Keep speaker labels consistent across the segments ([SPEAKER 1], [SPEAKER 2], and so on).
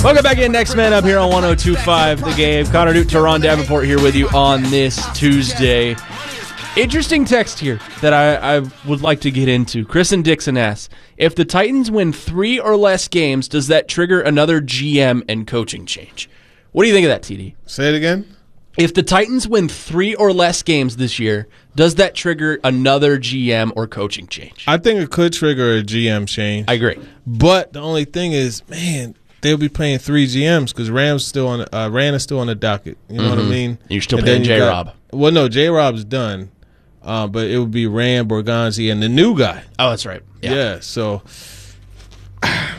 [SPEAKER 1] Welcome back in. Next Man Up here on 102.5 The Game. Connor Newt, Teron Davenport here with you on this Tuesday. Interesting text here that I would like to get into. Chris and Dixon asks, if the Titans win 3 or less games, does that trigger another GM and coaching change? What do you think of that, TD?
[SPEAKER 2] Say it again.
[SPEAKER 1] If the Titans win 3 or less games this year, does that trigger another GM or coaching change?
[SPEAKER 2] I think it could trigger a GM change.
[SPEAKER 1] I agree.
[SPEAKER 2] But the only thing is, man, they'll be playing 3 GMs because Rand is still on the docket. You know what I mean?
[SPEAKER 1] You're still paying J-Rob.
[SPEAKER 2] Well, no, J-Rob's done. But it would be Rand, Borgonzi, and the new guy.
[SPEAKER 1] Oh, that's right.
[SPEAKER 2] Yeah, so I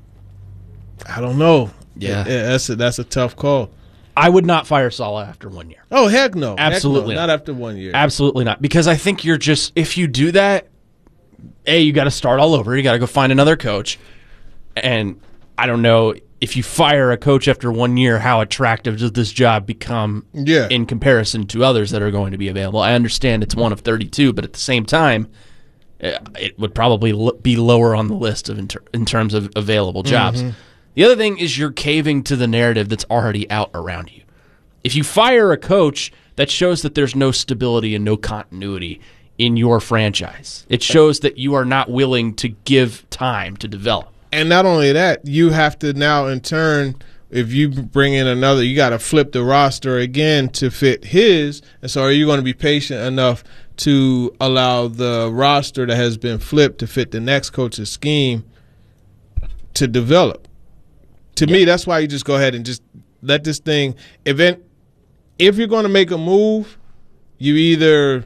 [SPEAKER 2] don't know.
[SPEAKER 1] Yeah.
[SPEAKER 2] That's a tough call.
[SPEAKER 1] I would not fire Saleh after 1 year.
[SPEAKER 2] Oh, heck no.
[SPEAKER 1] Absolutely
[SPEAKER 2] not after 1 year.
[SPEAKER 1] Absolutely not. Because I think you're just, if you do that, you got to start all over. You got to go find another coach. And I don't know, if you fire a coach after 1 year, how attractive does this job become in comparison to others that are going to be available? I understand it's one of 32, but at the same time, it would probably be lower on the list of in terms of available jobs. Mm-hmm. The other thing is you're caving to the narrative that's already out around you. If you fire a coach, that shows that there's no stability and no continuity in your franchise. It shows that you are not willing to give time to develop.
[SPEAKER 2] And not only that, you have to now, in turn, if you bring in another, you got to flip the roster again to fit his. And so are you going to be patient enough to allow the roster that has been flipped to fit the next coach's scheme to develop? To me, that's why you just go ahead and just let this thing event. If you're going to make a move, you either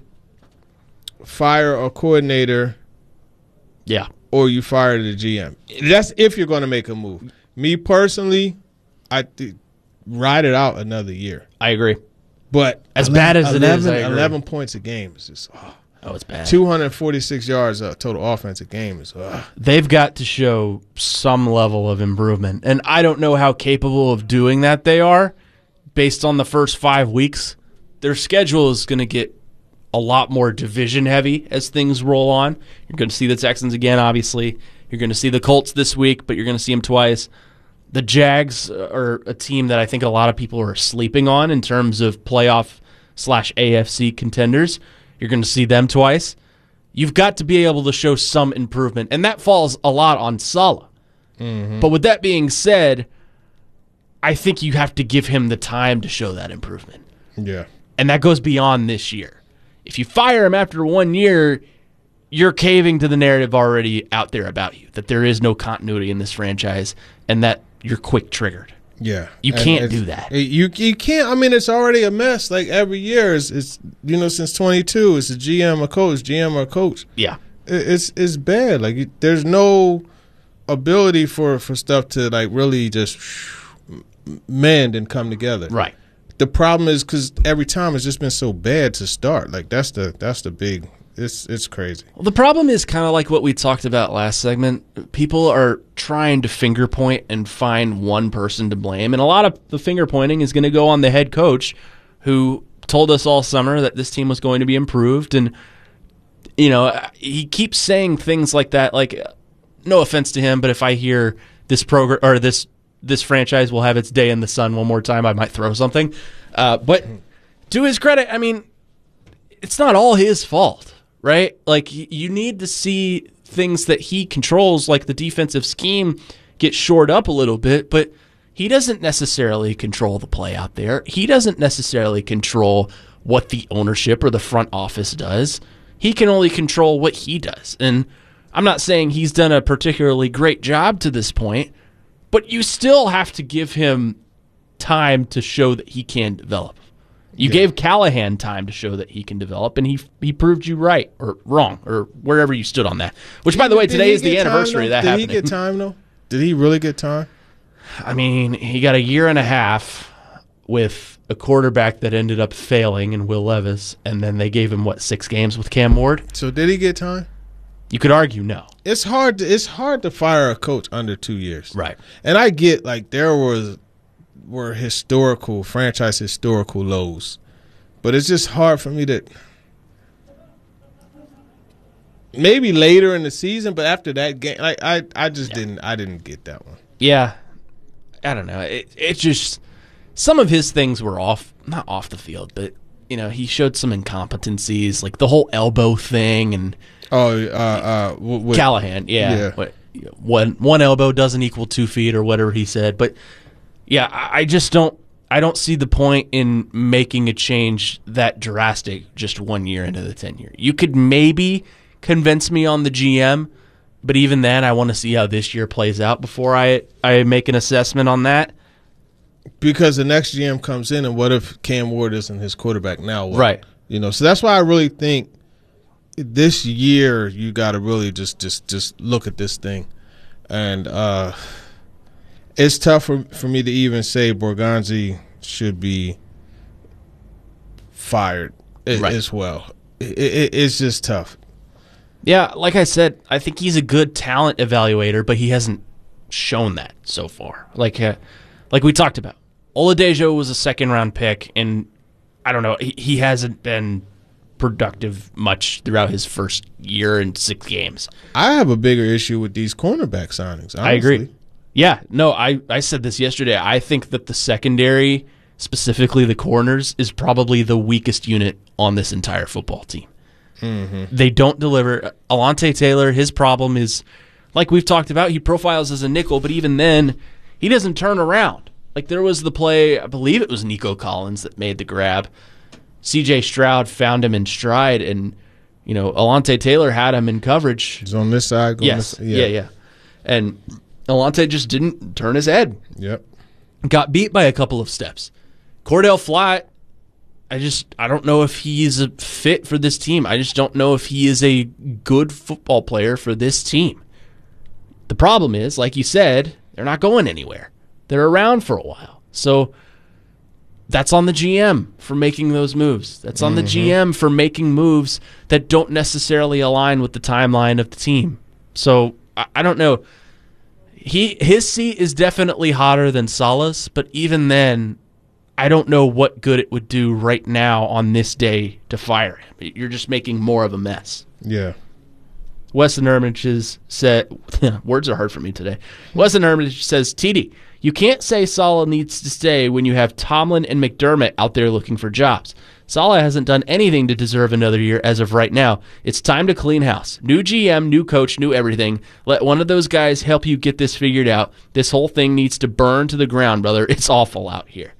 [SPEAKER 2] fire a coordinator, or you fire the GM. That's if you're going to make a move. Me personally, I ride it out another year.
[SPEAKER 1] I agree.
[SPEAKER 2] But
[SPEAKER 1] as bad as it is,
[SPEAKER 2] 11 points a game is just
[SPEAKER 1] it's bad.
[SPEAKER 2] 246 yards total offense a game is.
[SPEAKER 1] They've got to show some level of improvement, and I don't know how capable of doing that they are based on the first 5 weeks. Their schedule is going to get a lot more division heavy as things roll on. You're going to see the Texans again, obviously. You're going to see the Colts this week, but you're going to see them twice. The Jags are a team that I think a lot of people are sleeping on in terms of playoff/AFC contenders. You're going to see them twice. You've got to be able to show some improvement, and that falls a lot on Saleh. Mm-hmm. But with that being said, I think you have to give him the time to show that improvement.
[SPEAKER 2] Yeah.
[SPEAKER 1] And that goes beyond this year. If you fire him after 1 year, you're caving to the narrative already out there about you, that there is no continuity in this franchise and that you're quick triggered.
[SPEAKER 2] Yeah.
[SPEAKER 1] You can't do that.
[SPEAKER 2] You can't. I mean, it's already a mess. Like every year, it's since 22, it's a GM, a coach.
[SPEAKER 1] Yeah.
[SPEAKER 2] It's bad. Like there's no ability for stuff to like really just mend and come together.
[SPEAKER 1] Right.
[SPEAKER 2] The problem is because every time it's just been so bad to start. Like that's the big. It's crazy.
[SPEAKER 1] Well, the problem is kind of like what we talked about last segment. People are trying to finger point and find one person to blame, and a lot of the finger pointing is going to go on the head coach, who told us all summer that this team was going to be improved, and he keeps saying things like that. Like, no offense to him, but if I hear this program or this franchise will have its day in the sun one more time, I might throw something. But to his credit, I mean, it's not all his fault. Right? Like, you need to see things that he controls, like the defensive scheme, get shored up a little bit, but he doesn't necessarily control the play out there. He doesn't necessarily control what the ownership or the front office does. He can only control what he does. And I'm not saying he's done a particularly great job to this point, but you still have to give him time to show that he can develop. You gave Callahan time to show that he can develop, and he proved you right or wrong or wherever you stood on that. Which, by the way, today is the anniversary of that happening.
[SPEAKER 2] Did he get time, though? Did he really get time?
[SPEAKER 1] I mean, he got a year and a half with a quarterback that ended up failing in Will Levis, and then they gave him, 6 games with Cam Ward?
[SPEAKER 2] So did he get time?
[SPEAKER 1] You could argue no.
[SPEAKER 2] It's hard to fire a coach under 2 years.
[SPEAKER 1] Right.
[SPEAKER 2] And I get, there were franchise historical lows. But it's just hard for me to maybe later in the season, but after that game, I didn't get that one.
[SPEAKER 1] Yeah. I don't know. It just some of his things were not off the field, but he showed some incompetencies, like the whole elbow thing and Callahan. Yeah. One elbow doesn't equal 2 feet or whatever he said, but yeah, I don't see the point in making a change that drastic just 1 year into the tenure. You could maybe convince me on the GM, but even then, I want to see how this year plays out before I make an assessment on that.
[SPEAKER 2] Because the next GM comes in, and what if Cam Ward isn't his quarterback now?
[SPEAKER 1] Right.
[SPEAKER 2] So that's why I really think this year you got to really just look at this thing. And it's tough for me to even say Borgonzi should be fired as well. It's just tough.
[SPEAKER 1] Yeah, like I said, I think he's a good talent evaluator, but he hasn't shown that so far. Like we talked about, Oladejo was a second-round pick, and I don't know, he hasn't been productive much throughout his first year and 6 games.
[SPEAKER 2] I have a bigger issue with these cornerback signings, honestly.
[SPEAKER 1] I agree. Yeah, no, I said this yesterday. I think that the secondary, specifically the corners, is probably the weakest unit on this entire football team. Mm-hmm. They don't deliver. Alontae Taylor, his problem is, like we've talked about, he profiles as a nickel, but even then, he doesn't turn around. Like there was the play, I believe it was Nico Collins that made the grab. C.J. Stroud found him in stride, and Alontae Taylor had him in coverage.
[SPEAKER 2] He's on this side.
[SPEAKER 1] Yes, yeah. And Alontae just didn't turn his head.
[SPEAKER 2] Yep.
[SPEAKER 1] Got beat by a couple of steps. Cordell Flott, I don't know if he is a fit for this team. I just don't know if he is a good football player for this team. The problem is, like you said, they're not going anywhere. They're around for a while. So that's on the GM for making those moves. That's on the GM for making moves that don't necessarily align with the timeline of the team. So I don't know. His seat is definitely hotter than Salah's, but even then, I don't know what good it would do right now on this day to fire him. You're just making more of a mess.
[SPEAKER 2] Yeah.
[SPEAKER 1] Weston Hermitage said, words are hard for me today. Weston Hermitage says, TD, you can't say Salah needs to stay when you have Tomlin and McDermott out there looking for jobs. Salah hasn't done anything to deserve another year as of right now. It's time to clean house. New GM, new coach, new everything. Let one of those guys help you get this figured out. This whole thing needs to burn to the ground, brother. It's awful out here.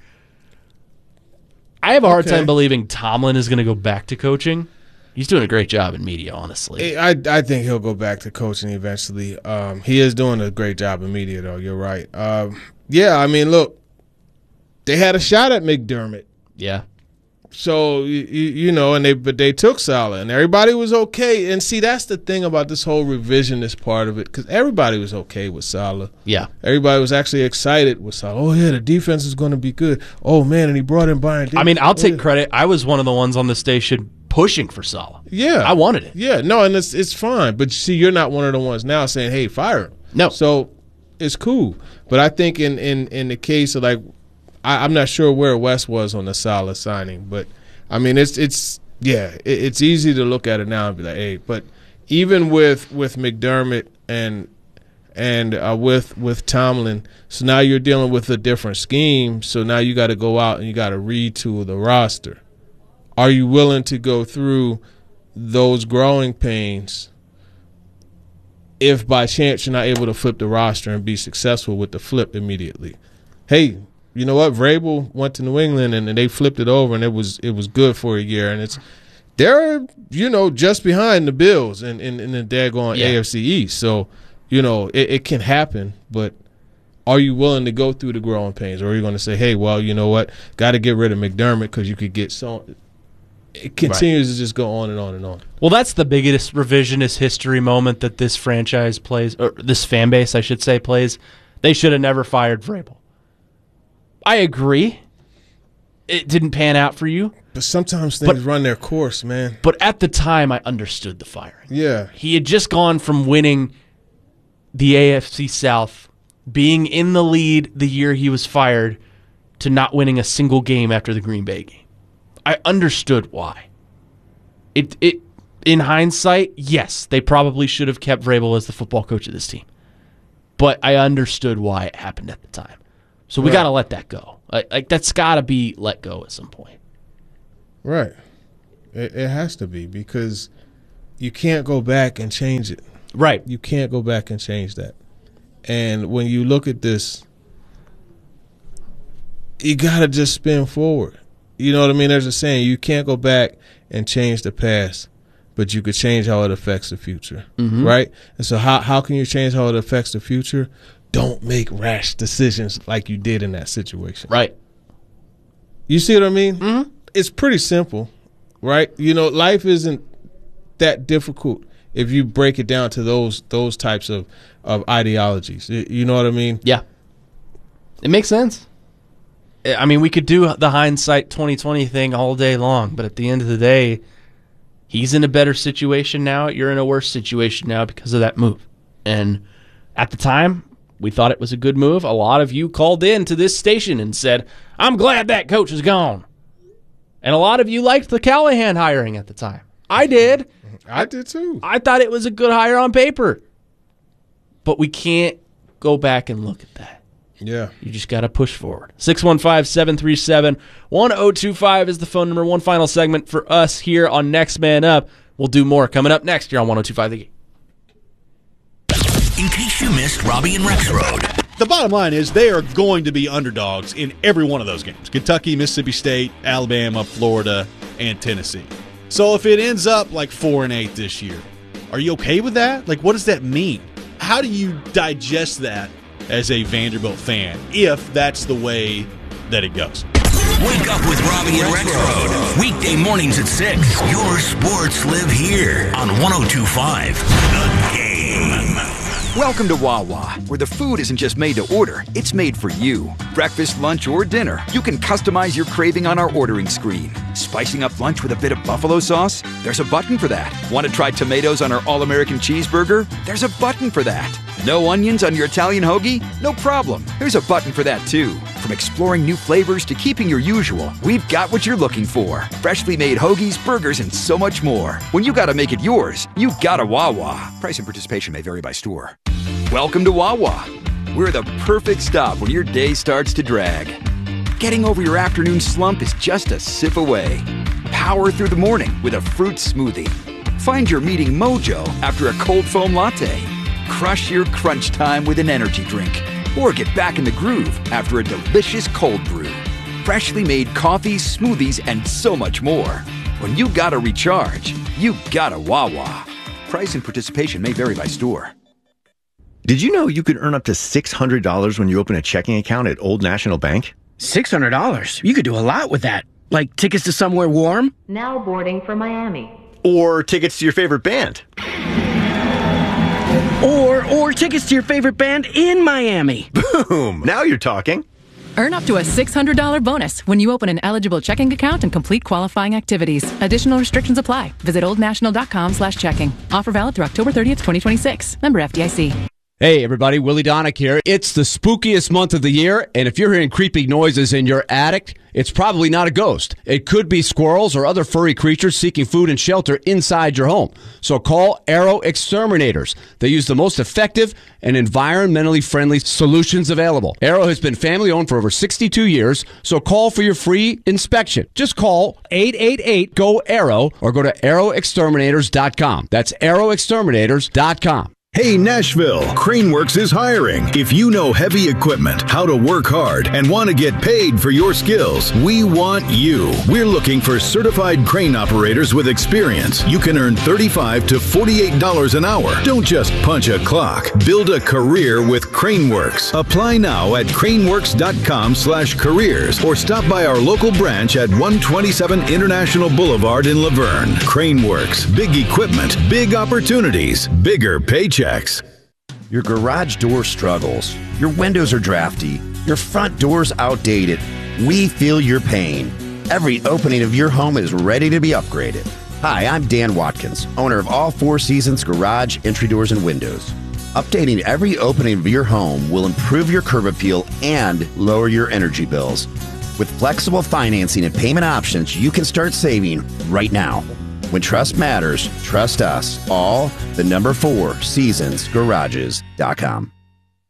[SPEAKER 1] I have a hard time believing Tomlin is going to go back to coaching. He's doing a great job in media, honestly.
[SPEAKER 2] I think he'll go back to coaching eventually. He is doing a great job in media, though. You're right. Yeah, I mean, look, they had a shot at McDermott.
[SPEAKER 1] Yeah.
[SPEAKER 2] So, but they took Salah, and everybody was okay. And see, that's the thing about this whole revisionist part of it, because everybody was okay with Salah.
[SPEAKER 1] Yeah.
[SPEAKER 2] Everybody was actually excited with Salah. Oh, yeah, the defense is going to be good. Oh, man, and he brought in Brian Davis.
[SPEAKER 1] I mean, I'll take credit. I was one of the ones on the station pushing for Salah.
[SPEAKER 2] Yeah.
[SPEAKER 1] I wanted it.
[SPEAKER 2] Yeah, no, and it's fine. But see, you're not one of the ones now saying, hey, fire him.
[SPEAKER 1] No.
[SPEAKER 2] So it's cool. But I think in the case of, like, I'm not sure where West was on the Salah signing, but I mean it's easy to look at it now and be like, hey, but even with McDermott and with Tomlin, so now you're dealing with a different scheme. So now you got to go out and you got to retool the roster. Are you willing to go through those growing pains if by chance you're not able to flip the roster and be successful with the flip immediately? Hey, you know what? Vrabel went to New England and they flipped it over, and it was good for a year. And they're just behind the Bills in the daggone AFC East. So it can happen. But are you willing to go through the growing pains, or are you going to say, hey, well, you know what? Got to get rid of McDermott because you could get so. It continues to just go on and on and on.
[SPEAKER 1] Well, that's the biggest revisionist history moment that this franchise plays, or this fan base, I should say, plays. They should have never fired Vrabel. I agree. It didn't pan out for you.
[SPEAKER 2] But sometimes things run their course, man.
[SPEAKER 1] But at the time, I understood the firing.
[SPEAKER 2] Yeah.
[SPEAKER 1] He had just gone from winning the AFC South, being in the lead the year he was fired, to not winning a single game after the Green Bay game. I understood why. It in hindsight, yes, they probably should have kept Vrabel as the football coach of this team. But I understood why it happened at the time. So we got to let that go. Like that's got to be let go at some point.
[SPEAKER 2] Right. It has to be, because you can't go back and change it.
[SPEAKER 1] Right.
[SPEAKER 2] You can't go back and change that. And when you look at this, you got to just spin forward. You know what I mean? There's a saying, you can't go back and change the past, but you could change how it affects the future. Right? And so how can you change how it affects the future? Don't make rash decisions like you did in that situation.
[SPEAKER 1] Right.
[SPEAKER 2] You see what I mean? It's pretty simple, right? You know, life isn't that difficult if you break it down to those types of ideologies. You know what I mean?
[SPEAKER 1] Yeah. It makes sense. I mean, we could do the hindsight 2020 thing all day long, but at the end of the day, he's in a better situation now. You're in a worse situation now because of that move. And at the time, we thought it was a good move. A lot of you called in to this station and said, I'm glad that coach is gone. And a lot of you liked the Callahan hiring at the time. I did.
[SPEAKER 2] I did too.
[SPEAKER 1] I thought it was a good hire on paper. But we can't go back and look at that.
[SPEAKER 2] Yeah.
[SPEAKER 1] You just got to push forward. 615-737-1025 is the phone number. One final segment for us here on Next Man Up. We'll do more coming up next here on 102.5 The Game.
[SPEAKER 3] In case you missed Robbie and Rexroad.
[SPEAKER 4] The bottom line is they are going to be underdogs in every one of those games. Kentucky, Mississippi State, Alabama, Florida, and Tennessee. So if it ends up like 4-8 this year, are you okay with that? Like, what does that mean? How do you digest that as a Vanderbilt fan if that's the way that it goes?
[SPEAKER 3] Wake up with Robbie and Rexroad. Weekday mornings at 6. Your sports live here on 102.5 The Game.
[SPEAKER 5] Welcome to Wawa, where the food isn't just made to order, it's made for you. Breakfast, lunch, or dinner, you can customize your craving on our ordering screen. Spicing up lunch with a bit of buffalo sauce? There's a button for that. Want to try tomatoes on our All-American cheeseburger? There's a button for that. No onions on your Italian hoagie? No problem. There's a button for that too. From exploring new flavors to keeping your usual, we've got what you're looking for. Freshly made hoagies, burgers, and so much more. When you gotta make it yours, you gotta Wawa. Price and participation may vary by store. Welcome to Wawa. We're the perfect stop when your day starts to drag. Getting over your afternoon slump is just a sip away. Power through the morning with a fruit smoothie. Find your meeting mojo after a cold foam latte. Crush your crunch time with an energy drink. Or get back in the groove after a delicious cold brew. Freshly made coffees, smoothies, and so much more. When you gotta recharge, you gotta Wawa. Price and participation may vary by store.
[SPEAKER 6] Did you know you could earn up to $600 when you open a checking account at Old National Bank?
[SPEAKER 7] $600? You could do a lot with that. Like tickets to somewhere warm?
[SPEAKER 8] Now boarding for Miami.
[SPEAKER 6] Or tickets to your favorite band?
[SPEAKER 7] Or tickets to your favorite band in Miami.
[SPEAKER 6] Boom! Now you're talking.
[SPEAKER 9] Earn up to a $600 bonus when you open an eligible checking account and complete qualifying activities. Additional restrictions apply. Visit oldnational.com/checking. Offer valid through October 30th, 2026. Member FDIC.
[SPEAKER 10] Hey everybody, Willie Donick here. It's the spookiest month of the year, and if you're hearing creeping noises in your attic, it's probably not a ghost. It could be squirrels or other furry creatures seeking food and shelter inside your home. So call Arrow Exterminators. They use the most effective and environmentally friendly solutions available. Arrow has been family owned for over 62 years, so call for your free inspection. Just call 888-GO-ARROW or go to arrowexterminators.com. That's arrowexterminators.com.
[SPEAKER 11] Hey Nashville, Craneworks is hiring. If you know heavy equipment, how to work hard, and want to get paid for your skills, we want you. We're looking for certified crane operators with experience. You can earn $35 to $48 an hour. Don't just punch a clock. Build a career with Craneworks. Apply now at craneworks.com/careers or stop by our local branch at 127 International Boulevard in Laverne. Craneworks. Big equipment, big opportunities, bigger paychecks.
[SPEAKER 12] Your garage door struggles. Your windows are drafty. Your front door's outdated. We feel your pain. Every opening of your home is ready to be upgraded. Hi, I'm Dan Watkins, owner of All Four Seasons Garage, Entry Doors, and Windows. Updating every opening of your home will improve your curb appeal and lower your energy bills. With flexible financing and payment options, you can start saving right now. When trust matters, trust us. All the number 4 seasonsgarages.com.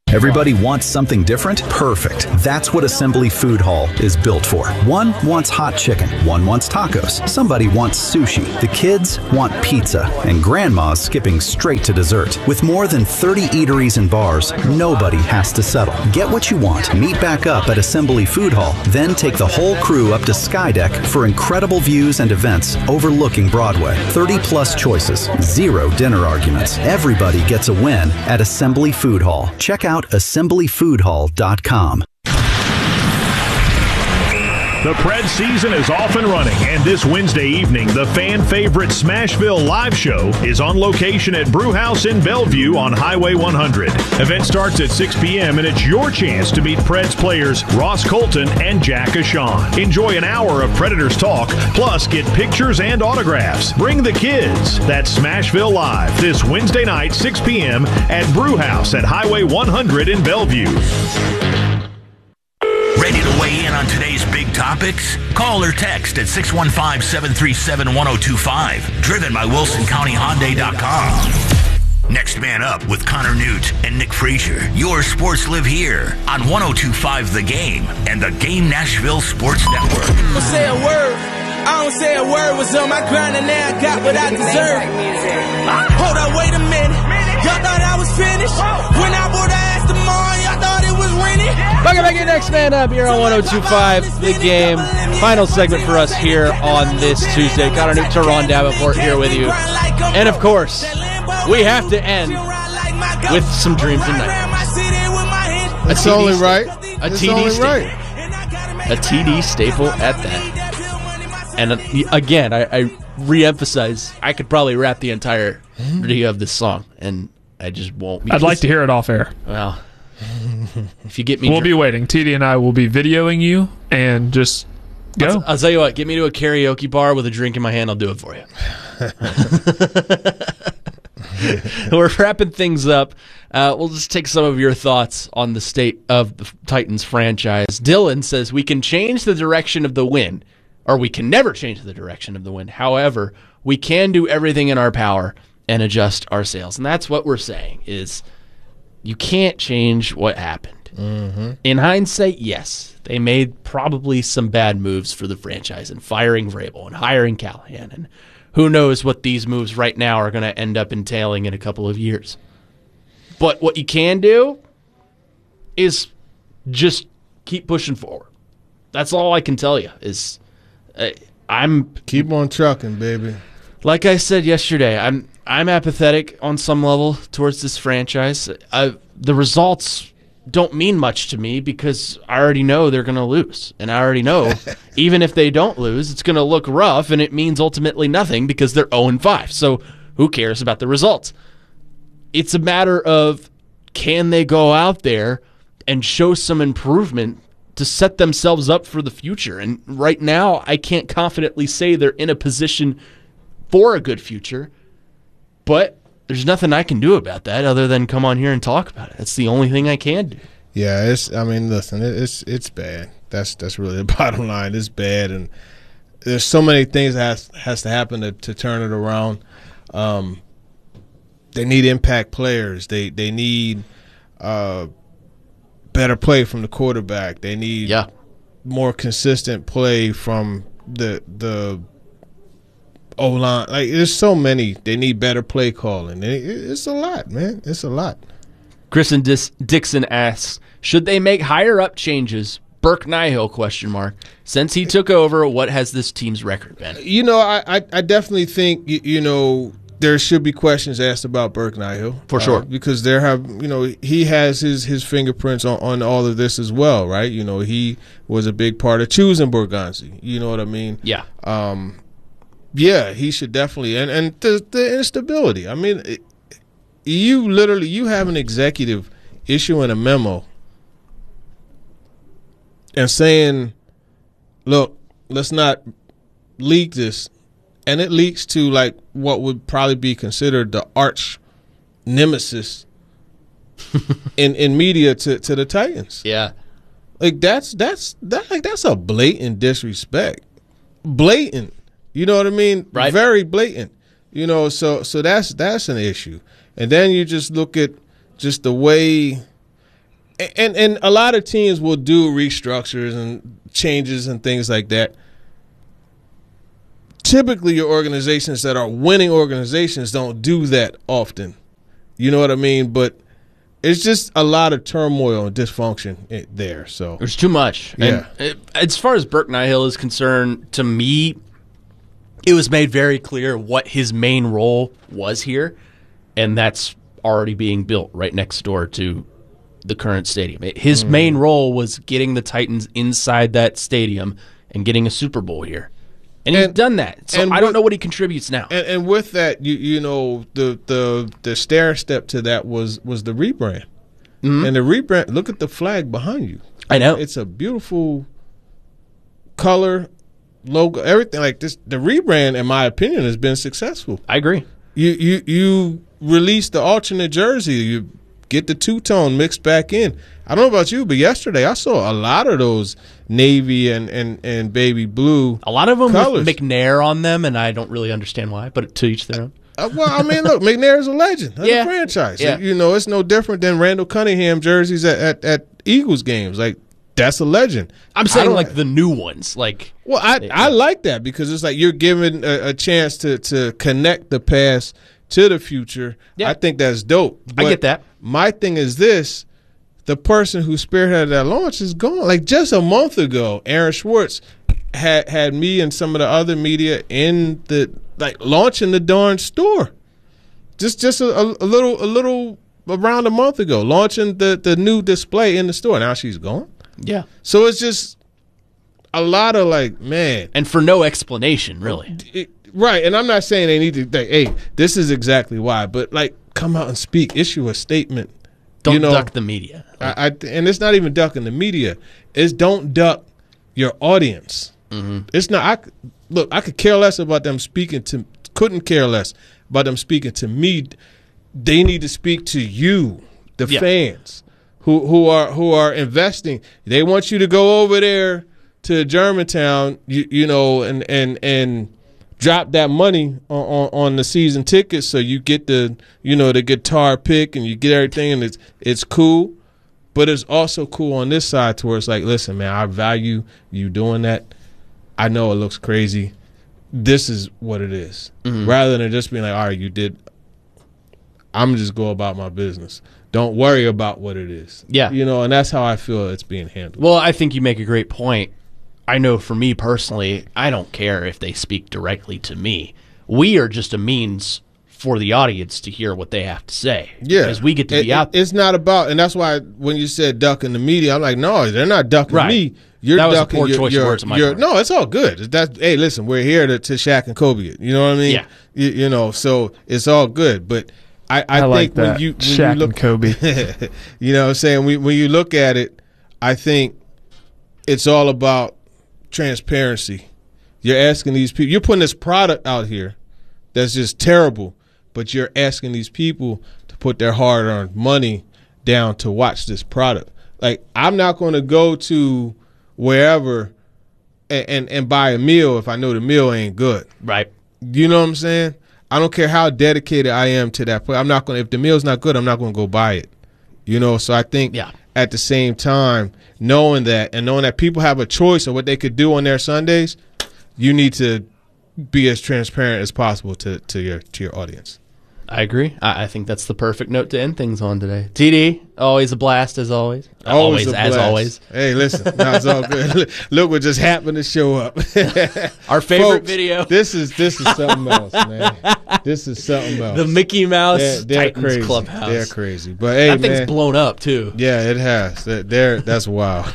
[SPEAKER 13] Everybody wants something different? Perfect. That's what Assembly Food Hall is built for. One wants hot chicken. One wants tacos. Somebody wants sushi. The kids want pizza. And grandma's skipping straight to dessert. With more than 30 eateries and bars, nobody has to settle. Get what you want. Meet back up at Assembly Food Hall. Then take the whole crew up to Skydeck for incredible views and events overlooking Broadway. 30-plus choices. 0 dinner arguments. Everybody gets a win at Assembly Food Hall. Check out assemblyfoodhall.com.
[SPEAKER 14] The Preds season is off and running, and this Wednesday evening, the fan favorite Smashville live show is on location at Brewhouse in Bellevue on Highway 100. Event starts at 6 p.m., and it's your chance to meet Preds players Ross Colton and Jack Ashawn. Enjoy an hour of Predators talk, plus get pictures and autographs. Bring the kids. That's Smashville Live this Wednesday night, 6 p.m. at Brewhouse at Highway 100 in Bellevue.
[SPEAKER 3] Ready to weigh in on today's big topics? Call or text at 615-737-1025. Driven by WilsonCountyHyundai.com. Next man up with Connor Newt and Nick Frazier. Your sports live here on 102.5 The Game and the Game Nashville Sports Network.
[SPEAKER 15] Don't say a word. I don't say a word. Was on my grind and now I got what I deserve. Hold up, wait a minute. Y'all thought I was finished. When I bought the ass tomorrow, y'all thought it was rented.
[SPEAKER 1] Welcome back to Next Man Up here on 102.5 The Game. Final segment for us here on this Tuesday. Connor Newt, Teron Davenport here with you. And of course, we have to end with some dreams and nightmares.
[SPEAKER 2] It's only right.
[SPEAKER 1] A TD staple. A TD staple at that. And again, I re-emphasize, I could probably rap the entire video of this song, and I just won't.
[SPEAKER 16] I'd like to hear it off air.
[SPEAKER 1] Well, if you get me...
[SPEAKER 16] We'll be waiting. TD and I will be videoing you, and just go.
[SPEAKER 1] I'll tell you what, get me to a karaoke bar with a drink in my hand, I'll do it for you. We're wrapping things up. We'll just take some of your thoughts on the state of the Titans franchise. Dylan says, we can change the direction of the wind, or we can never change the direction of the wind. However, we can do everything in our power and adjust our sails. And that's what we're saying, is you can't change what happened.
[SPEAKER 2] Mm-hmm.
[SPEAKER 1] In hindsight, yes, they made probably some bad moves for the franchise and firing Vrabel and hiring Callahan. And who knows what these moves right now are going to end up entailing in a couple of years. But what you can do is just keep pushing forward. That's all I can tell you is I'm...
[SPEAKER 2] Keep on trucking, baby.
[SPEAKER 1] Like I said yesterday, I'm apathetic on some level towards this franchise. The results don't mean much to me because I already know they're going to lose. And I already know even if they don't lose, it's going to look rough and it means ultimately nothing because they're 0-5. So who cares about the results? It's a matter of, can they go out there and show some improvement to set themselves up for the future? And right now, I can't confidently say they're in a position for a good future, but there's nothing I can do about that other than come on here and talk about it. That's the only thing I can do.
[SPEAKER 2] Yeah, listen, it's bad. That's really the bottom line. It's bad, and there's so many things that has to happen to turn it around. They need impact players. They need better play from the quarterback. They need more consistent play from the O-line. Like, there's so many. They need better play calling. It's a lot, man. It's a lot.
[SPEAKER 1] Kristen Dixon asks, should they make higher-up changes? Burke Nihill, ? Since he took over, what has this team's record been?
[SPEAKER 2] You know, I definitely think, there should be questions asked about Burke Nihill.
[SPEAKER 1] For sure.
[SPEAKER 2] Because he has his fingerprints on all of this as well, right? He was a big part of choosing Borgonzi. You know what I mean?
[SPEAKER 1] Yeah.
[SPEAKER 2] Yeah, he should definitely. And the instability. I mean, you have an executive issuing a memo and saying, look, let's not leak this. And it leaks to like what would probably be considered the arch nemesis in media to the Titans.
[SPEAKER 1] Yeah.
[SPEAKER 2] Like that's a blatant disrespect. Blatant. You know what I mean?
[SPEAKER 1] Right.
[SPEAKER 2] Very blatant. So that's an issue. And then you just look at just the way And a lot of teams will do restructures and changes and things like that. Typically, your organizations that are winning organizations don't do that often. You know what I mean? But it's just a lot of turmoil and dysfunction there. So
[SPEAKER 1] there's too much.
[SPEAKER 2] Yeah.
[SPEAKER 1] And as far as Burke Nihill is concerned, to me, it was made very clear what his main role was here, and that's already being built right next door to the current stadium. His main role was getting the Titans inside that stadium and getting a Super Bowl here. And he's done that. So I don't know what he contributes now.
[SPEAKER 2] And with that, you know, the stair step to that was the rebrand. Mm-hmm. And the rebrand, look at the flag behind you.
[SPEAKER 1] I know.
[SPEAKER 2] It's a beautiful color, logo, everything like this. The rebrand, in my opinion, has been successful.
[SPEAKER 1] I agree.
[SPEAKER 2] You release the alternate jersey, you get the two-tone mixed back in. I don't know about you, but yesterday I saw a lot of those navy and baby blue.
[SPEAKER 1] A lot of them
[SPEAKER 2] colors
[SPEAKER 1] with McNair on them, and I don't really understand why, but to each their own.
[SPEAKER 2] Well, I mean, look, McNair is a legend of the franchise.
[SPEAKER 1] Yeah.
[SPEAKER 2] You know, it's no different than Randall Cunningham jerseys at Eagles games. Like, that's a legend.
[SPEAKER 1] I'm saying like the new ones. Like,
[SPEAKER 2] well, I like that because it's like you're given a chance to connect the past to the future. Yeah. I think that's dope. But
[SPEAKER 1] I get that.
[SPEAKER 2] My thing is this. The person who spearheaded that launch is gone. Like, just a month ago, Aaron Schwartz had me and some of the other media in the launching the darn store. Just a little around a month ago, launching the new display in the store. Now she's gone.
[SPEAKER 1] Yeah.
[SPEAKER 2] So it's just a lot of man.
[SPEAKER 1] And for no explanation, really.
[SPEAKER 2] Right. And I'm not saying they need to, hey, this is exactly why. But, come out and speak. Issue a statement.
[SPEAKER 1] Don't duck the media.
[SPEAKER 2] And it's not even ducking the media. It's don't duck your audience. Mm-hmm. It's not. I could care less about them speaking to. Couldn't care less about them speaking to me. They need to speak to you, the fans, who are investing. They want you to go over there to Germantown, you know, and drop that money on the season tickets, so you get the guitar pick and you get everything, and it's cool. But it's also cool on this side to where it's like, listen, man, I value you doing that. I know it looks crazy. This is what it is. Mm-hmm. Rather than just being like, all right, you did. I'm just go about my business. Don't worry about what it is.
[SPEAKER 1] Yeah.
[SPEAKER 2] You know, and that's how I feel it's being handled.
[SPEAKER 1] Well, I think you make a great point. I know for me personally, I don't care if they speak directly to me. We are just a means for the audience to hear what they have to say.
[SPEAKER 2] Yeah.
[SPEAKER 1] Because we get to be out there.
[SPEAKER 2] It's not about, and that's why when you said ducking the media, I'm like, no, they're not ducking me. You're
[SPEAKER 1] that was
[SPEAKER 2] ducking
[SPEAKER 1] a poor choice of words on my part.
[SPEAKER 2] No, it's all good. Hey, listen, we're here to Shaq and Kobe it. You know what I mean?
[SPEAKER 1] Yeah.
[SPEAKER 2] You know, so it's all good. But I think
[SPEAKER 16] like that.
[SPEAKER 2] when you
[SPEAKER 16] Shaq
[SPEAKER 2] look,
[SPEAKER 16] and Kobe.
[SPEAKER 2] you know what I'm saying? When you look at it, I think it's all about transparency. You're asking these people, you're putting this product out here that's just terrible, but you're asking these people to put their hard-earned money down to watch this product. Like, I'm not going to go to wherever and buy a meal if I know the meal ain't good.
[SPEAKER 1] Right.
[SPEAKER 2] You know what I'm saying? I don't care how dedicated I am to that place. I'm not going to, if the meal's not good, I'm not going to go buy it. You know, so I think at the same time, knowing that and knowing that people have a choice of what they could do on their Sundays, you need to be as transparent as possible to your audience.
[SPEAKER 1] I agree. I think that's the perfect note to end things on today. TD, always a blast as always.
[SPEAKER 2] Always a blast.
[SPEAKER 1] As always.
[SPEAKER 2] Hey, listen, no, it's all good. Look what just happened to show up.
[SPEAKER 1] Our favorite
[SPEAKER 2] Folks,
[SPEAKER 1] video.
[SPEAKER 2] This is something else, man. This is something else.
[SPEAKER 1] The Mickey Mouse
[SPEAKER 2] they're
[SPEAKER 1] Titans
[SPEAKER 2] crazy.
[SPEAKER 1] Clubhouse.
[SPEAKER 2] They're crazy. But hey,
[SPEAKER 1] that thing's
[SPEAKER 2] man,
[SPEAKER 1] blown up too.
[SPEAKER 2] Yeah, it has. That's wild.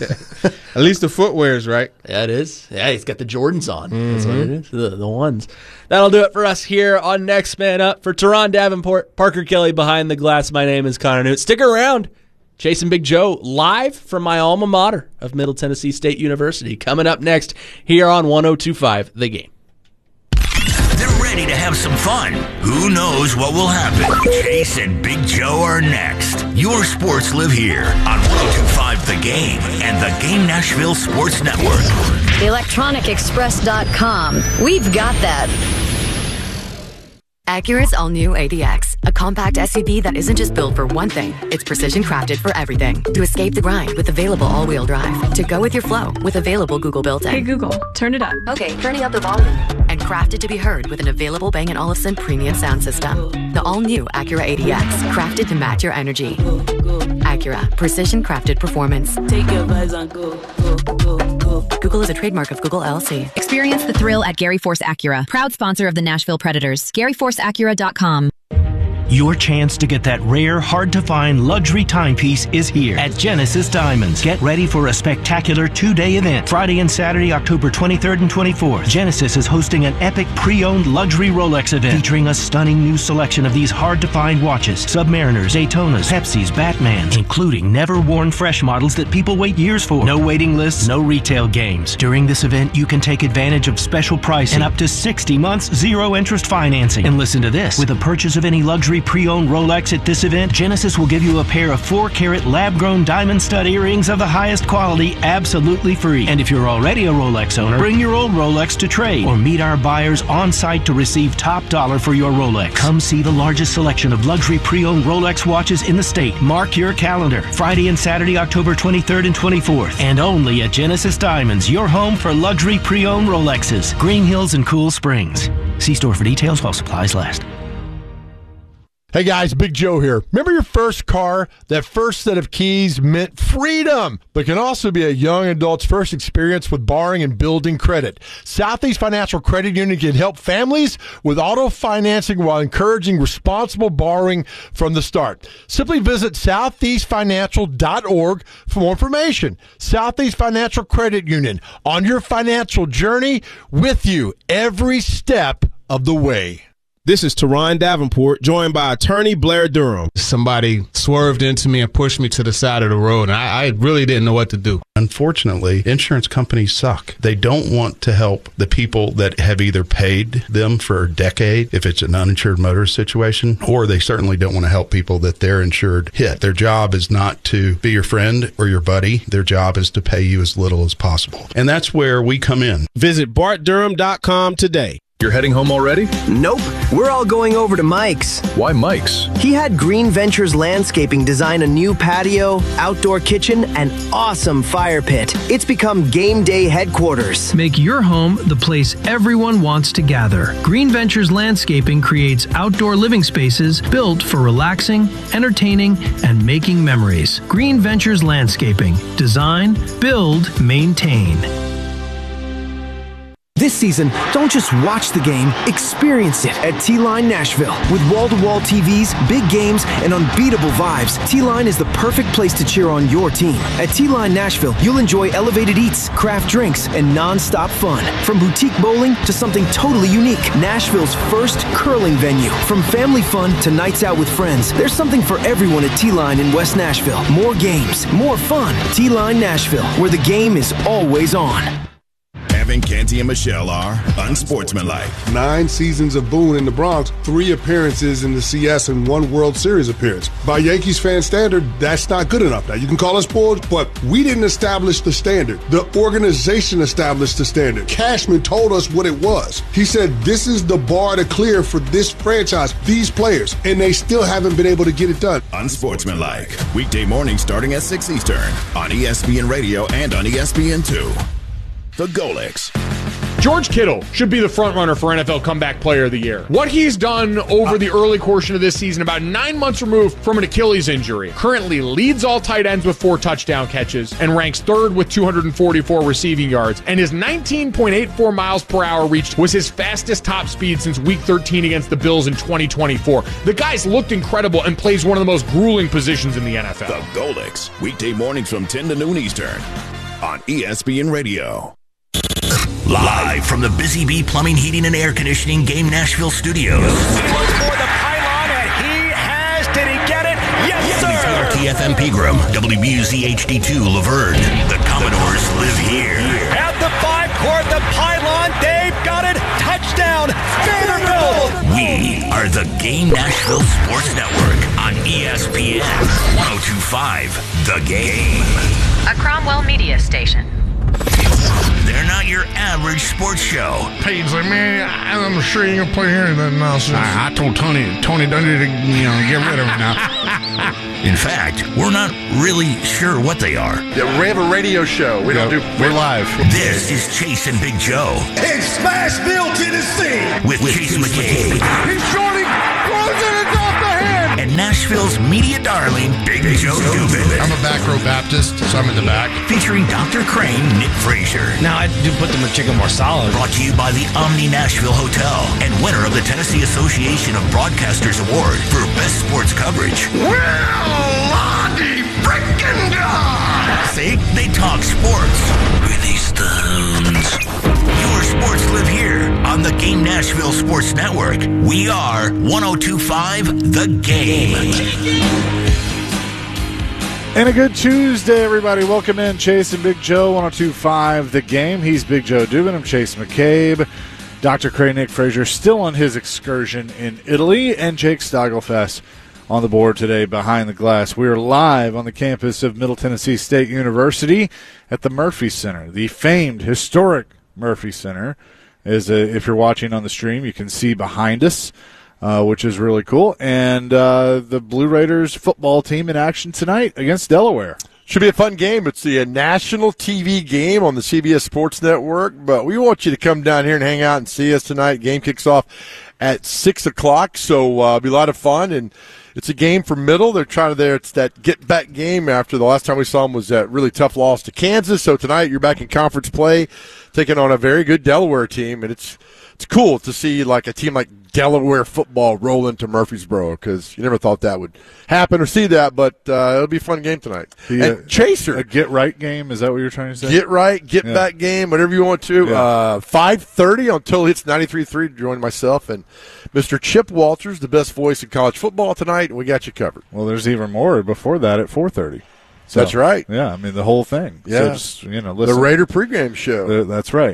[SPEAKER 2] At least the footwear's right.
[SPEAKER 1] Yeah, it is. Yeah, he's got the Jordans on. Mm-hmm. That's what it is. The ones. That'll do it for us here on Next Man Up. For Teron Davenport, Parker Kelly behind the glass, my name is Connor Newt. Stick around. Chasing Big Joe live from my alma mater of Middle Tennessee State University. Coming up next here on 102.5 The Game.
[SPEAKER 3] They're ready to have some fun. Who knows what will happen? Chase and Big Joe are next. Your sports live here on 102.5 The Game and the Game Nashville Sports Network.
[SPEAKER 17] ElectronicExpress.com. We've got that. Acura's all-new ADX, a compact SUV that isn't just built for one thing, it's precision crafted for everything. To escape the grind with available all-wheel drive. To go with your flow with available Google built-in.
[SPEAKER 18] Hey Google, turn it up.
[SPEAKER 17] Okay, turning up the volume. And crafted to be heard with an available Bang & Olufsen premium sound system. The all-new Acura ADX, crafted to match your energy. Acura, precision crafted performance.
[SPEAKER 18] Take your vibes on go.
[SPEAKER 17] Google is a trademark of Google LLC.
[SPEAKER 19] Experience the thrill at Gary Force Acura, proud sponsor of the Nashville Predators. GaryForceAcura.com.
[SPEAKER 20] Your chance to get that rare, hard-to-find luxury timepiece is here at Genesis Diamonds. Get ready for a spectacular two-day event. Friday and Saturday, October 23rd and 24th. Genesis is hosting an epic pre-owned luxury Rolex event featuring a stunning new selection of these hard-to-find watches. Submariners, Daytonas, Pepsis, Batmans, including never-worn fresh models that people wait years for. No waiting lists, no retail games. During this event, you can take advantage of special pricing and up to 60 months zero-interest financing. And listen to this. With a purchase of any luxury pre-owned Rolex at this event, Genesis will give you a pair of 4-carat lab-grown diamond stud earrings of the highest quality absolutely free. And if you're already a Rolex owner, bring your old Rolex to trade or meet our buyers on site to receive top dollar for your Rolex. Come see the largest selection of luxury pre-owned Rolex watches in the state. Mark your calendar. Friday and Saturday, October 23rd and 24th. And only at Genesis Diamonds, your home for luxury pre-owned Rolexes. Green Hills and Cool Springs. See store for details while supplies last.
[SPEAKER 21] Hey guys, Big Joe here. Remember your first car? That first set of keys meant freedom, but can also be a young adult's first experience with borrowing and building credit. Southeast Financial Credit Union can help families with auto financing while encouraging responsible borrowing from the start. Simply visit southeastfinancial.org for more information. Southeast Financial Credit Union, on your financial journey with you every step of the way.
[SPEAKER 22] This is Teron Davenport, joined by attorney Blair Durham.
[SPEAKER 23] Somebody swerved into me and pushed me to the side of the road, and I really didn't know what to do.
[SPEAKER 24] Unfortunately, insurance companies suck. They don't want to help the people that have either paid them for a decade, if it's an uninsured motorist situation, or they certainly don't want to help people that their insured hit. Their job is not to be your friend or your buddy. Their job is to pay you as little as possible. And that's where we come in.
[SPEAKER 22] Visit bartdurham.com today.
[SPEAKER 25] You're heading home already?
[SPEAKER 26] Nope. We're all going over to Mike's.
[SPEAKER 25] Why Mike's?
[SPEAKER 26] He had Green Ventures Landscaping design a new patio, outdoor kitchen, and awesome fire pit. It's become game day headquarters.
[SPEAKER 27] Make your home the place everyone wants to gather. Green Ventures Landscaping creates outdoor living spaces built for relaxing, entertaining, and making memories. Green Ventures Landscaping. Design, build, maintain.
[SPEAKER 26] This season, don't just watch the game, experience it at T-Line Nashville. With wall-to-wall TVs, big games, and unbeatable vibes, T-Line is the perfect place to cheer on your team. At T-Line Nashville, you'll enjoy elevated eats, craft drinks, and non-stop fun. From boutique bowling to something totally unique, Nashville's first curling venue. From family fun to nights out with friends, there's something for everyone at T-Line in West Nashville. More games, more fun. T-Line Nashville, where the game is always on.
[SPEAKER 28] Evan, Canty, and Michelle are unsportsmanlike.
[SPEAKER 29] 9 seasons of Boone in the Bronx, 3 appearances in the CS, and 1 World Series appearance. By Yankees fan standard, that's not good enough. Now, you can call us spoiled, but we didn't establish the standard. The organization established the standard. Cashman told us what it was. He said, this is the bar to clear for this franchise, these players, and they still haven't been able to get it done.
[SPEAKER 28] Unsportsmanlike. Weekday mornings starting at 6 Eastern on ESPN Radio and on ESPN2. The Golix.
[SPEAKER 30] George Kittle should be the frontrunner for NFL Comeback Player of the Year. What he's done over the early portion of this season, about 9 months removed from an Achilles injury, currently leads all tight ends with 4 touchdown catches and ranks 3rd with 244 receiving yards. And his 19.84 miles per hour reached was his fastest top speed since Week 13 against the Bills in 2024. The guy's looked incredible and plays one of the most grueling positions in the NFL.
[SPEAKER 28] The Golix. Weekday mornings from 10 to noon Eastern on ESPN Radio. Live from the Busy Bee Plumbing, Heating, and Air Conditioning Game Nashville Studios.
[SPEAKER 31] He looks for the pylon, and he has. Did he get it? Yes, sir!
[SPEAKER 28] WPFM Pegram, WBUZ HD2 Laverne. The Commodores live here.
[SPEAKER 31] At the 5-court, the pylon. Dave got it. Touchdown, Vanderbilt!
[SPEAKER 28] We are the Game Nashville Sports Network on ESPN 102.5 The Game.
[SPEAKER 9] A Cromwell Media Station.
[SPEAKER 3] They're not your average sports show.
[SPEAKER 23] Payne's like, man, I'm sure you can play here and that nonsense. I told Tony don't need to, get rid of it now.
[SPEAKER 3] In fact, we're not really sure what they are.
[SPEAKER 21] Yeah, we have a radio show. We're live.
[SPEAKER 3] This is Chase and Big Joe.
[SPEAKER 4] In Smashville, Tennessee.
[SPEAKER 3] With Chase McCabe.
[SPEAKER 4] He's shorting, throws it, it's off the hand.
[SPEAKER 3] And Nashville's media darling, Big Joe Dubin.
[SPEAKER 23] I'm a back row Baptist, so I'm in the back.
[SPEAKER 3] Featuring Dr. Crane, Nick Frazier.
[SPEAKER 5] Now I do put the chicken more solid.
[SPEAKER 3] Brought to you by the Omni Nashville Hotel and winner of the Tennessee Association of Broadcasters Award for Best Sports Coverage.
[SPEAKER 4] Lottie frickin' God!
[SPEAKER 3] See, they talk sports. Release the hounds. Your sports live here on the Game Nashville Sports Network. We are 102.5 The Game.
[SPEAKER 6] And a good Tuesday, everybody. Welcome in Chase and Big Joe, 102.5 The Game. He's Big Joe Dubin. I'm Chase McCabe. Dr. Cray, Nick Frazier, still on his excursion in Italy. And Jake Stagelfest on the board today behind the glass. We are live on the campus of Middle Tennessee State University at the Murphy Center, the famed, historic Murphy Center. If you're watching on the stream, you can see behind us, which is really cool. And the Blue Raiders football team in action tonight against Delaware.
[SPEAKER 21] Should be a fun game. It's the national TV game on the CBS Sports Network, but we want you to come down here and hang out and see us tonight. Game kicks off at 6 o'clock, so it'll be a lot of fun. And it's a game for Middle. They're trying to it's that get-back game after the last time we saw them was that really tough loss to Kansas. So tonight you're back in conference play, taking on a very good Delaware team, and it's cool to see like a team like Delaware football roll into Murfreesboro because you never thought that would happen or see that, but it'll be a fun game tonight. And Chaser.
[SPEAKER 6] A get-right game, is that what you're trying to say?
[SPEAKER 21] Get-right, get-back game, whatever you want to. 5:30 on Total Hits 93.3 to join myself and Mr. Chip Walters, the best voice in college football tonight, and we got you covered.
[SPEAKER 6] Well, there's even more before that at 4:30. So,
[SPEAKER 21] that's right.
[SPEAKER 6] Yeah, I mean, the whole thing.
[SPEAKER 21] Yeah.
[SPEAKER 6] So just, listen.
[SPEAKER 21] The Raider pregame show.
[SPEAKER 6] That's right.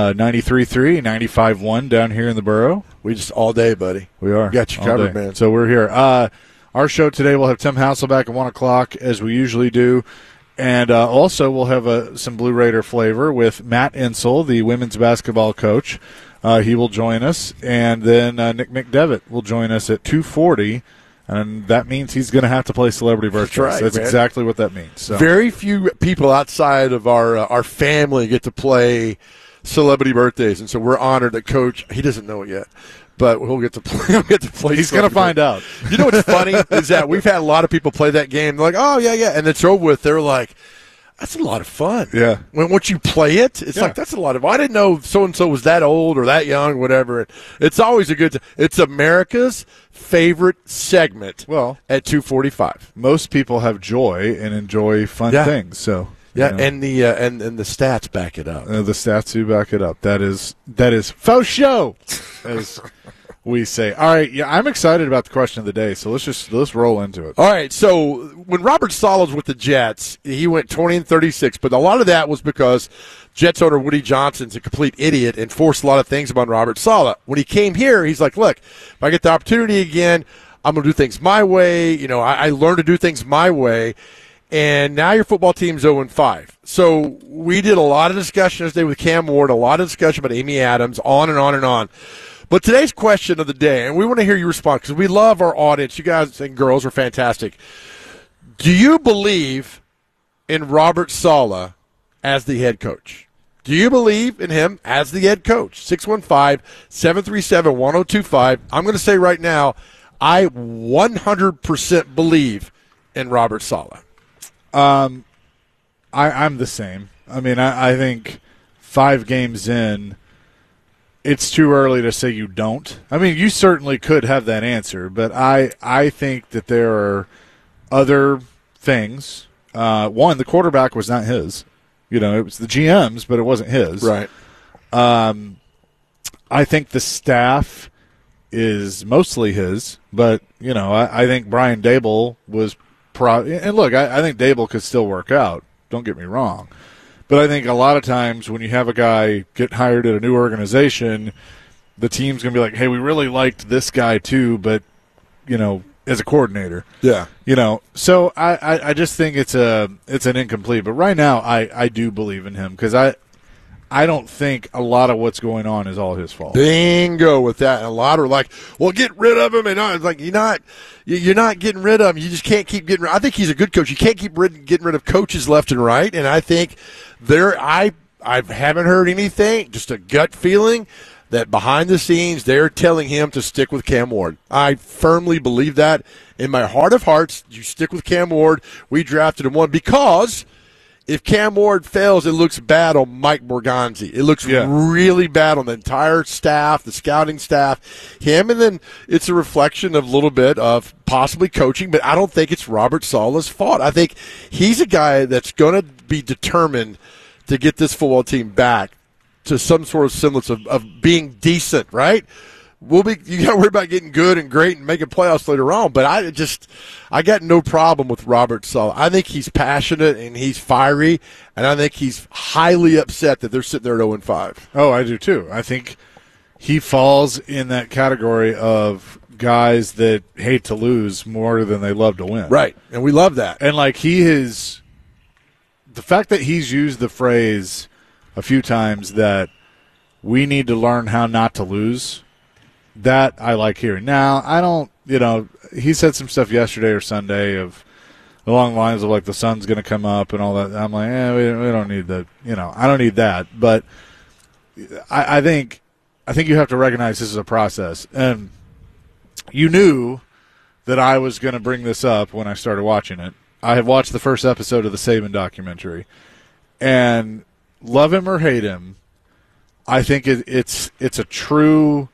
[SPEAKER 6] 93.3, 95.1 down here in the borough.
[SPEAKER 21] We just all day, buddy.
[SPEAKER 6] We are.
[SPEAKER 21] Got you covered, man.
[SPEAKER 6] So we're here. Our show today, we'll have Tim Hasselback at 1 o'clock, as we usually do. And also we'll have some Blue Raider flavor with Matt Insel, the women's basketball coach. He will join us. And then Nick McDevitt will join us at 2:40. And that means he's going to have to play Celebrity Birthdays.
[SPEAKER 21] That's right,
[SPEAKER 6] That's
[SPEAKER 21] man.
[SPEAKER 6] exactly what that means. So.
[SPEAKER 21] Very few people outside of our family get to play Celebrity Birthdays, and so we're honored that Coach. He doesn't know it yet, but we'll get to play.
[SPEAKER 6] He's going to find out.
[SPEAKER 21] You know what's funny is that we've had a lot of people play that game. They're like, "Oh yeah," and it's over with. They're like, "That's a lot of fun."
[SPEAKER 6] Yeah.
[SPEAKER 21] Once you play it, it's like that's a lot of. I didn't know so and so was that old or that young, whatever. It's always a good. It's America's favorite segment.
[SPEAKER 6] Well,
[SPEAKER 21] at 2:45,
[SPEAKER 6] most people have joy and enjoy fun things. So
[SPEAKER 21] and the and the stats back it up.
[SPEAKER 6] The stats do back it up. That is faux show, as we say. All right, I'm excited about the question of the day. So let's roll into it.
[SPEAKER 21] All right. So when Robert Saleh was with the Jets, he went 20-36, but a lot of that was because Jets owner Woody Johnson's a complete idiot and forced a lot of things upon Robert Saleh. When he came here, he's like, look, if I get the opportunity again, I'm going to do things my way. I learned to do things my way. And now your football team's 0-5. So we did a lot of discussion today with Cam Ward, a lot of discussion about Amy Adams, on and on and on. But today's question of the day, and we want to hear you respond because we love our audience. You guys and girls are fantastic. Do you believe in Robert Saleh as the head coach? Do you believe in him as the head coach? 615-737-1025. I'm going to say right now, I 100% believe in Robert Saleh.
[SPEAKER 6] I'm the same. I mean, I think 5 games in, it's too early to say you don't. I mean, you certainly could have that answer, but I think that there are other things. One, the quarterback was not his. It was the GM's, but it wasn't his.
[SPEAKER 21] Right.
[SPEAKER 6] I think the staff is mostly his, but, I think Brian Daboll was and look, I think Daboll could still work out. Don't get me wrong. But I think a lot of times when you have a guy get hired at a new organization, the team's going to be like, hey, we really liked this guy too, but, as a coordinator.
[SPEAKER 21] Yeah.
[SPEAKER 6] So I just think it's an incomplete. But right now I do believe in him because I don't think a lot of what's going on is all his fault.
[SPEAKER 21] Bingo with that. And a lot are like, well, get rid of him. And it's like, you're not getting rid of him. You just can't keep getting rid. I think he's a good coach. You can't keep getting rid of coaches left and right. And I think I haven't heard anything, just a gut feeling that behind the scenes they're telling him to stick with Cam Ward. I firmly believe that. In my heart of hearts, you stick with Cam Ward. We drafted him one because if Cam Ward fails, it looks bad on Mike Borgonzi. It looks really bad on the entire staff, the scouting staff, him, and then it's a reflection of a little bit of possibly coaching, but I don't think it's Robert Saleh's fault. I think he's a guy that's going to be determined to get this football team back to some sort of semblance of being decent, right? You got to worry about getting good and great and making playoffs later on. But I got no problem with Robert Saleh. I think he's passionate and he's fiery, and I think he's highly upset that they're sitting there at 0-5.
[SPEAKER 6] Oh, I do too. I think he falls in that category of guys that hate to lose more than they love to win.
[SPEAKER 21] Right, and we love that.
[SPEAKER 6] And like the fact that he's used the phrase a few times that we need to learn how not to lose, that I like hearing. Now, I don't, he said some stuff yesterday or Sunday along the lines of like the sun's going to come up and all that. I'm like, we don't need that. I don't need that. But I think you have to recognize this is a process. And you knew that I was going to bring this up when I started watching it. I have watched the first episode of the Saban documentary, and love him or hate him, I think it's a true,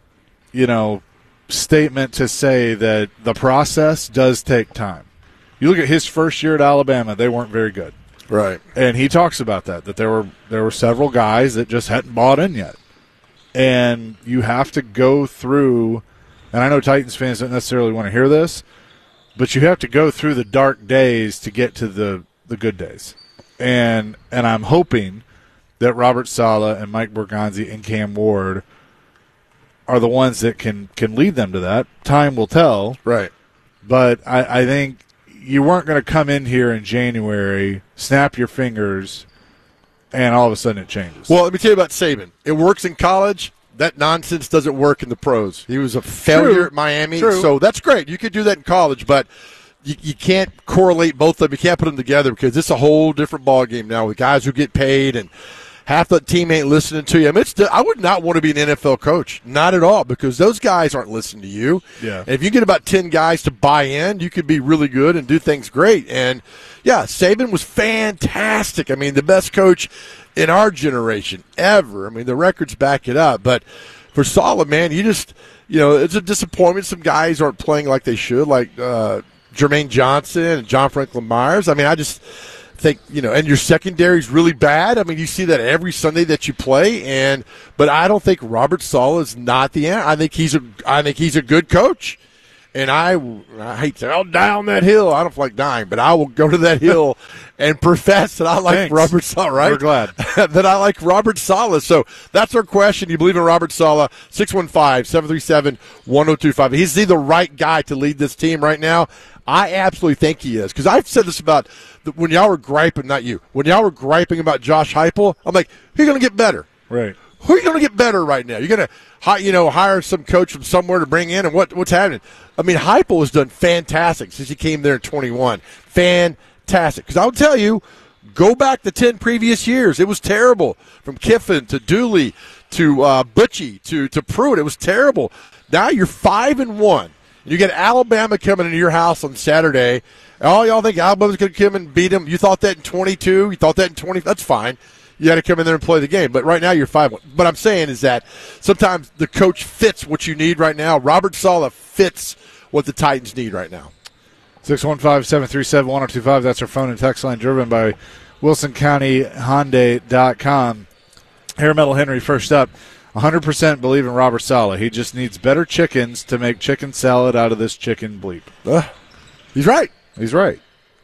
[SPEAKER 6] statement to say that the process does take time. You look at his first year at Alabama; they weren't very good,
[SPEAKER 21] right?
[SPEAKER 6] And he talks about that there were several guys that just hadn't bought in yet, and you have to go through. And I know Titans fans don't necessarily want to hear this, but you have to go through the dark days to get to the good days. And I'm hoping that Robert Saleh and Mike Borgonzi and Cam Ward are the ones that can lead them to that. Time will tell.
[SPEAKER 21] Right.
[SPEAKER 6] But I think you weren't going to come in here in January, snap your fingers, and all of a sudden it changes.
[SPEAKER 21] Well, let me tell you about Saban. It works in college. That nonsense doesn't work in the pros. He was a failure at Miami, so that's great. You could do that in college, but you can't correlate both of them. You can't put them together because it's a whole different ballgame now with guys who get paid and half the team ain't listening to you. I mean, I would not want to be an NFL coach, not at all, because those guys aren't listening to you.
[SPEAKER 6] Yeah.
[SPEAKER 21] And if you get about 10 guys to buy in, you could be really good and do things great. And, yeah, Saban was fantastic. I mean, the best coach in our generation ever. I mean, the records back it up. But for Saleh, man, it's a disappointment. Some guys aren't playing like they should, like Jermaine Johnson and John Franklin Myers. I mean, I just think, and your secondary is really bad. I mean, you see that every Sunday that you play. But I don't think Robert Saleh is not the answer. I think he's a good coach. And I hate to I'll die on that hill. I don't feel like dying, but I will go to that hill and profess that I like Robert Saleh, right?
[SPEAKER 6] We're glad.
[SPEAKER 21] That I like Robert Saleh. So that's our question. You believe in Robert Saleh? 615-737-1025. He's the right guy to lead this team right now. I absolutely think he is. Because I've said this about when y'all were griping, not you, when y'all were griping about Josh Heupel, I'm like, who's going to get better?
[SPEAKER 6] Right.
[SPEAKER 21] Who are you going to get better right now? You're going to hire some coach from somewhere to bring in, and what's happening? I mean, Heupel has done fantastic since he came there in 21. Fantastic. Because I'll tell you, go back the 10 previous years. It was terrible. From Kiffin to Dooley to Butchie to Pruitt. It was terrible. Now you're 5-1. You get Alabama coming into your house on Saturday. Oh, y'all think Alabama's going to come and beat them? You thought that in 22? You thought that in 20? That's fine. You got to come in there and play the game. But right now you're 5-1. What I'm saying is that sometimes the coach fits what you need right now. Robert Saleh fits what the Titans need right now.
[SPEAKER 6] 615-737-1025. That's our phone and text line, driven by WilsonCountyHyundai.com. Hair Metal Henry first up. 100% believe in Robert Saleh. He just needs better chickens to make chicken salad out of this chicken bleep.
[SPEAKER 21] He's right.
[SPEAKER 6] He's right.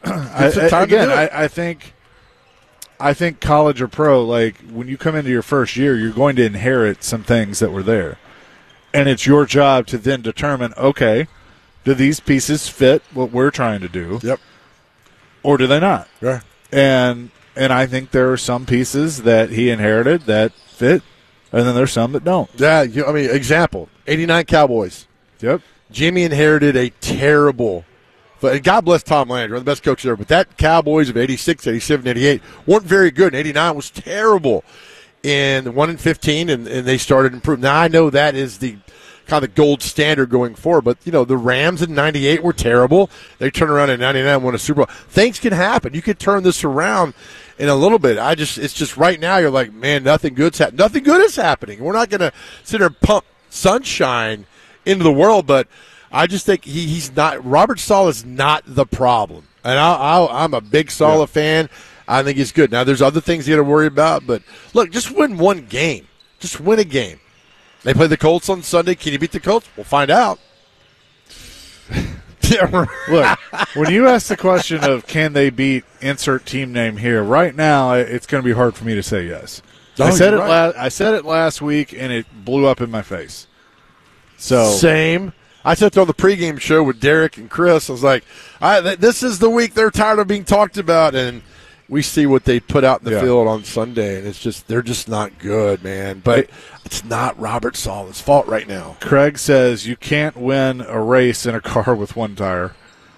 [SPEAKER 6] I think college or pro, like when you come into your first year, you're going to inherit some things that were there. And it's your job to then determine, okay, do these pieces fit what we're trying to do?
[SPEAKER 21] Yep.
[SPEAKER 6] Or do they not?
[SPEAKER 21] Yeah.
[SPEAKER 6] And And I think there are some pieces that he inherited that fit, and then there's some that don't.
[SPEAKER 21] Yeah, example, 89 Cowboys.
[SPEAKER 6] Yep.
[SPEAKER 21] Jimmy inherited a terrible – God bless Tom Landry, one of the best coaches ever, but that Cowboys of 86, 87, 88 weren't very good, and 89 was terrible. And 1-15, and they started improving. Now, I know that is the kind of gold standard going forward, but, the Rams in 98 were terrible. They turned around in 99 and won a Super Bowl. Things can happen. You could turn this around in a little bit. It's just right now you're like, man, nothing good is happening. We're not going to sit there and pump sunshine into the world, but I just think he's not – Robert Saleh is not the problem. And I'm a big Saleh fan. I think he's good. Now, there's other things you got to worry about, but look, just win one game. Just win a game. They play the Colts on Sunday. Can you beat the Colts? We'll find out.
[SPEAKER 6] Look, when you ask the question of can they beat insert team name here, right now it's going to be hard for me to say yes. I said it last week, and it blew up in my face. So
[SPEAKER 21] same. I sat there on the pregame show with Derek and Chris. I was like, this is the week they're tired of being talked about, and we see what they put out in the field on Sunday, and they're just not good, man. But it's not Robert Saleh's fault right now.
[SPEAKER 6] Craig says you can't win a race in a car with one tire.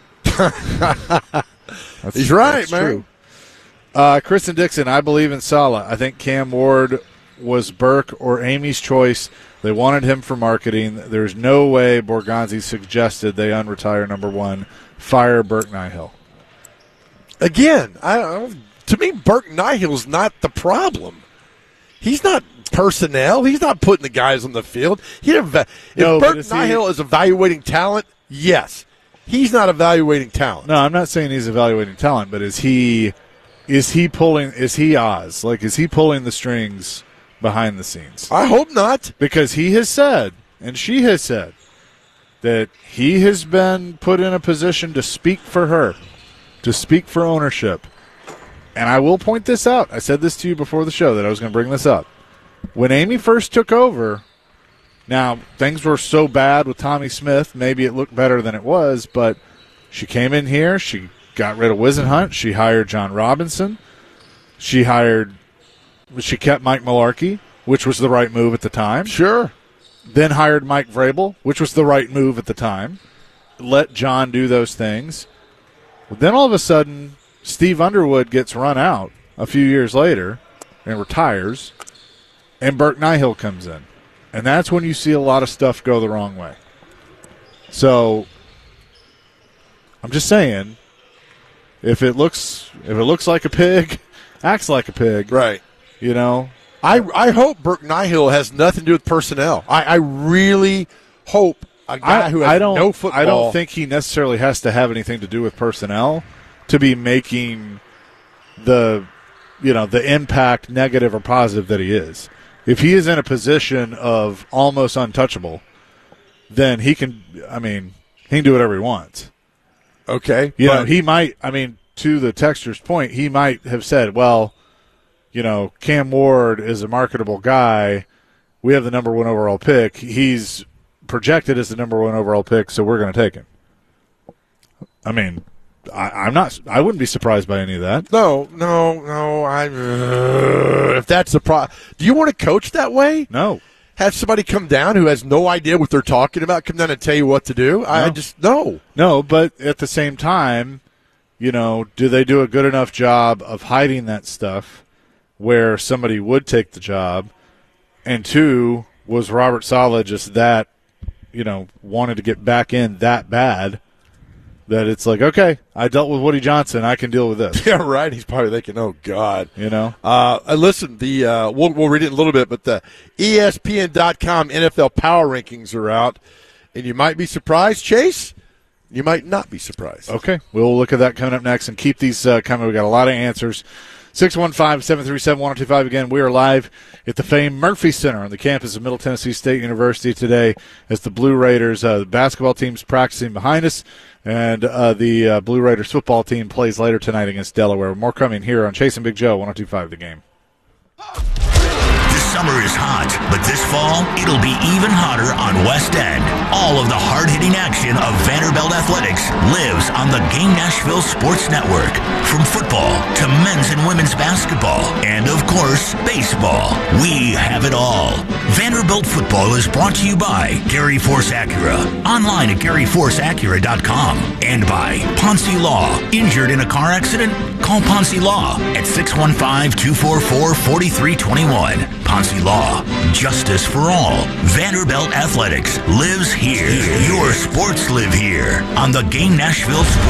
[SPEAKER 21] He's right, man.
[SPEAKER 6] True. Kristen Dixon, I believe in Saleh. I think Cam Ward was Burke or Amy's choice. They wanted him for marketing. There's no way Borgonzi suggested they unretire number one. Fire Burke Nihill.
[SPEAKER 21] Again, to me, Burke Nihill's not the problem. He's not personnel. He's not putting the guys on the field. If Burke Nihill is evaluating talent, yes. He's not evaluating talent.
[SPEAKER 6] No, I'm not saying he's evaluating talent, but is he Oz? Like, is he pulling the strings behind the scenes?
[SPEAKER 21] I hope not.
[SPEAKER 6] Because he has said, and she has said, that he has been put in a position to speak for her. To speak for ownership. And I will point this out. I said this to you before the show that I was going to bring this up. When Amy first took over, now things were so bad with Tommy Smith, maybe it looked better than it was, but she came in here, she got rid of Wisenhunt, she hired John Robinson, she kept Mike Mularkey, which was the right move at the time.
[SPEAKER 21] Sure.
[SPEAKER 6] Then hired Mike Vrabel, which was the right move at the time. Let John do those things. Then all of a sudden, Steve Underwood gets run out a few years later and retires, and Burke Nihill comes in. And that's when you see a lot of stuff go the wrong way. So I'm just saying, if it looks like a pig, acts like a pig.
[SPEAKER 21] Right. I hope Burke Nihill has nothing to do with personnel. I really hope a guy who has no football.
[SPEAKER 6] I don't think he necessarily has to have anything to do with personnel to be making the impact, negative or positive, that he is. If he is in a position of almost untouchable, then he can do whatever he wants.
[SPEAKER 21] Okay.
[SPEAKER 6] He might, to the texter's point, he might have said, well, Cam Ward is a marketable guy. We have the number one overall pick. He's projected as the number one overall pick, so we're going to take him. I wouldn't be surprised by any of that.
[SPEAKER 21] No. If that's the problem, do you want to coach that way?
[SPEAKER 6] No.
[SPEAKER 21] Have somebody come down who has no idea what they're talking about come down and tell you what to do? No.
[SPEAKER 6] No, but at the same time, do they do a good enough job of hiding that stuff where somebody would take the job? And two, was Robert Saleh just that, wanted to get back in that bad that it's like, okay, I dealt with Woody Johnson, I can deal with this.
[SPEAKER 21] Yeah, right. He's probably thinking, oh, God. Listen, we'll read it in a little bit, but the ESPN.com NFL Power Rankings are out, and you might be surprised, Chase. You might not be surprised.
[SPEAKER 6] Okay, we'll look at that coming up next and keep these coming. We've got a lot of answers. 615-737-1025. Again, we are live at the famed Murphy Center on the campus of Middle Tennessee State University today as the Blue Raiders, the basketball team's practicing behind us, and the Blue Raiders football team plays later tonight against Delaware. More coming here on Chase and Big Joe, 102.5 The Game.
[SPEAKER 3] The Summer is hot, but this fall, it'll be even hotter on West End. All of the hard-hitting action of Vanderbilt Athletics lives on the Game Nashville Sports Network. From football to men's and women's basketball, and of course, baseball. We have it all. Vanderbilt football is brought to you by Gary Force Acura. Online at GaryForceAcura.com. And by Ponce Law. Injured in a car accident? Call Ponce Law at 615-244-4321. Ponce Law. Justice for all. Vanderbilt Athletics lives here. Your sports live here on the Game Nashville Sports